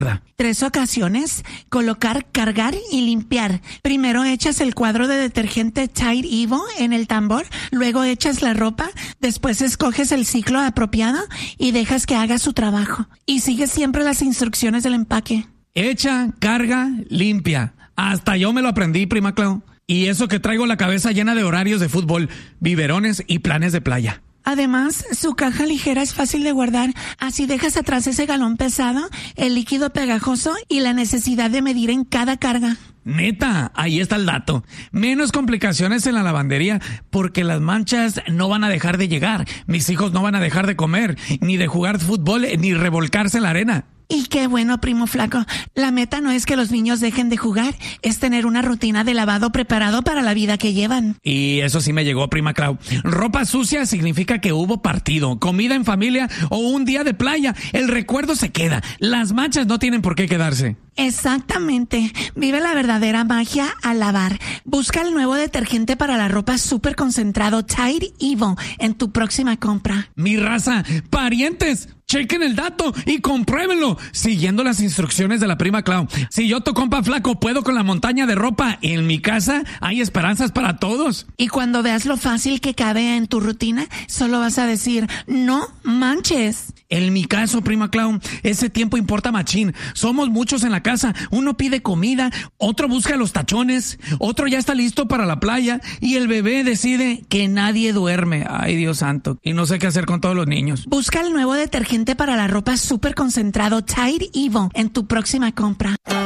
3 ocasiones: colocar, cargar y limpiar. Primero echas el cuadro de detergente Tide Evo en el tambor, luego echas la ropa, después escoges el ciclo apropiado y dejas que haga su trabajo. Y sigues siempre las instrucciones del empaque. Echa, carga, limpia. Hasta yo me lo aprendí, prima Clau. Y eso que traigo la cabeza llena de horarios de fútbol, biberones y planes de playa. Además, su caja ligera es fácil de guardar, así dejas atrás ese galón pesado, el líquido pegajoso y la necesidad de medir en cada carga. Neta, ahí está el dato. Menos complicaciones en la lavandería, porque las manchas no van a dejar de llegar. Mis hijos no van a dejar de comer, ni de jugar fútbol, ni revolcarse en la arena. Y qué bueno, primo flaco. La meta no es que los niños dejen de jugar, es tener una rutina de lavado preparado para la vida que llevan. Y eso sí me llegó, prima Clau. Ropa sucia significa que hubo partido, comida en familia o un día de playa. El recuerdo se queda. Las manchas no tienen por qué quedarse. Exactamente. Vive la verdadera magia al lavar. Busca el nuevo detergente para la ropa súper concentrado Tide Evo en tu próxima compra. Mi raza, parientes, chequen el dato y compruébenlo siguiendo las instrucciones de la prima Clau. Si yo, tu compa flaco, puedo con la montaña de ropa en mi casa, hay esperanzas para todos. Y cuando veas lo fácil que cabe en tu rutina, solo vas a decir, no manches. En mi caso, prima Clau, ese tiempo importa machín. Somos muchos en la casa. Uno pide comida, otro busca los tachones, otro ya está listo para la playa y el bebé decide que nadie duerme. Ay, Dios santo. Y no sé qué hacer con todos los niños. Busca el nuevo detergente para la ropa súper concentrado Tide Evo en tu próxima compra.